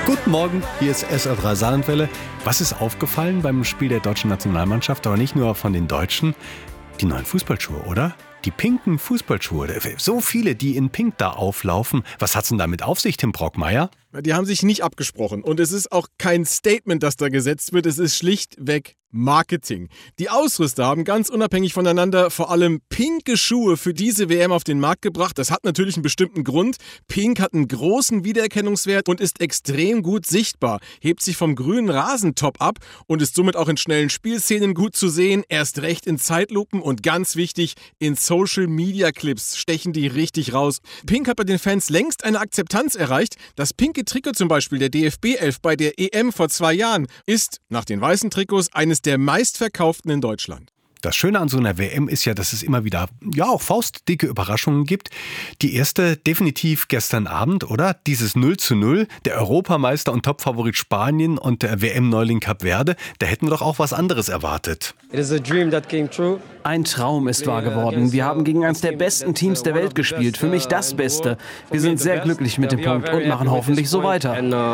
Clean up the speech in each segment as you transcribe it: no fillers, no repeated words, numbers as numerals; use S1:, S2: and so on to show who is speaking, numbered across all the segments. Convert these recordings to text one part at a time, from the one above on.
S1: Guten Morgen, hier ist SR3 Saarlandwelle. Was ist aufgefallen beim Spiel der deutschen Nationalmannschaft, aber nicht nur von den Deutschen? Die neuen Fußballschuhe, oder? Die pinken Fußballschuhe. So viele, die in Pink da auflaufen. Was hat's denn damit auf sich, Tim Brockmeier?
S2: Die haben sich nicht abgesprochen. Und es ist auch kein Statement, das da gesetzt wird. Es ist schlichtweg Marketing. Die Ausrüster haben ganz unabhängig voneinander vor allem pinke Schuhe für diese WM auf den Markt gebracht. Das hat natürlich einen bestimmten Grund. Pink hat einen großen Wiedererkennungswert und ist extrem gut sichtbar. Hebt sich vom grünen Rasentop ab und ist somit auch in schnellen Spielszenen gut zu sehen. Erst recht in Zeitlupen und ganz wichtig, in Social-Media-Clips stechen die richtig raus. Pink hat bei den Fans längst eine Akzeptanz erreicht. Das pinke Trikot zum Beispiel der DFB-11 bei der EM vor 2 Jahren ist nach den weißen Trikots eines der meistverkauften in Deutschland.
S1: Das Schöne an so einer WM ist ja, dass es immer wieder auch faustdicke Überraschungen gibt. Die erste definitiv gestern Abend, oder? Dieses 0:0, der Europameister und Topfavorit Spanien und der WM-Neuling Kap Verde. Da hätten wir doch auch was anderes erwartet.
S3: Ein Traum ist wahr geworden. Wir haben gegen eines der besten Teams der Welt gespielt. Für mich das Beste. Wir sind sehr glücklich mit dem Punkt und machen hoffentlich so weiter.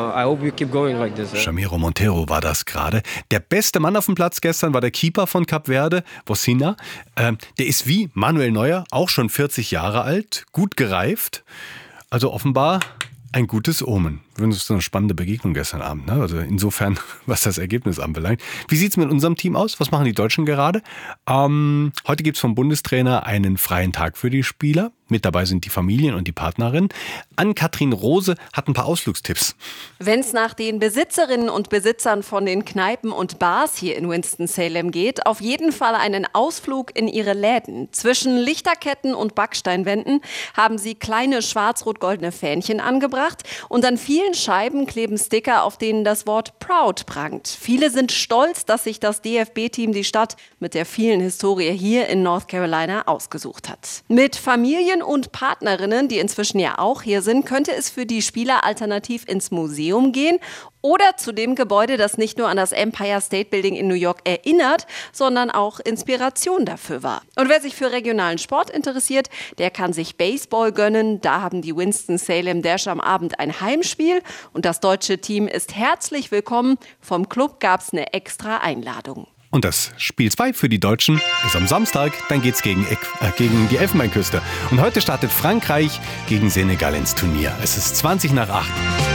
S1: Chamiro Monteiro war das gerade. Der beste Mann auf dem Platz gestern war der Keeper von Kap Verde, Bocina. Der ist wie Manuel Neuer, auch schon 40 Jahre alt, gut gereift. Also offenbar ein gutes Omen. Das ist eine spannende Begegnung gestern Abend. Ne? Also insofern, was das Ergebnis anbelangt. Wie sieht es mit unserem Team aus? Was machen die Deutschen gerade? Heute gibt es vom Bundestrainer einen freien Tag für die Spieler. Mit dabei sind die Familien und die Partnerin. Ann-Kathrin Rose hat ein paar Ausflugstipps.
S4: Wenn es nach den Besitzerinnen und Besitzern von den Kneipen und Bars hier in Winston-Salem geht, auf jeden Fall einen Ausflug in ihre Läden. Zwischen Lichterketten und Backsteinwänden haben sie kleine schwarz-rot-goldene Fähnchen angebracht und an vielen Scheiben kleben Sticker, auf denen das Wort Proud prangt. Viele sind stolz, dass sich das DFB-Team die Stadt mit der vielen Historie hier in North Carolina ausgesucht hat. Mit Familien und Partnerinnen, die inzwischen ja auch hier sind, könnte es für die Spieler alternativ ins Museum gehen oder zu dem Gebäude, das nicht nur an das Empire State Building in New York erinnert, sondern auch Inspiration dafür war. Und wer sich für regionalen Sport interessiert, der kann sich Baseball gönnen. Da haben die Winston-Salem Dash am Abend ein Heimspiel und das deutsche Team ist herzlich willkommen. Vom Club gab es eine extra Einladung.
S1: Und das Spiel 2 für die Deutschen ist am Samstag. Dann geht's gegen die Elfenbeinküste. Und heute startet Frankreich gegen Senegal ins Turnier. Es ist 20 nach 8.